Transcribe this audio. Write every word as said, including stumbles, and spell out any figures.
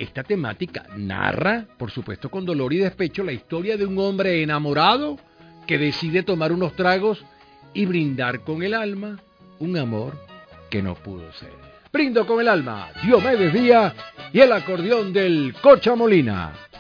esta temática narra, por supuesto con dolor y despecho, la historia de un hombre enamorado que decide tomar unos tragos y brindar con el alma un amor que no pudo ser. Brindo con el alma, Diomedes Díaz y el acordeón del Cocha Molina.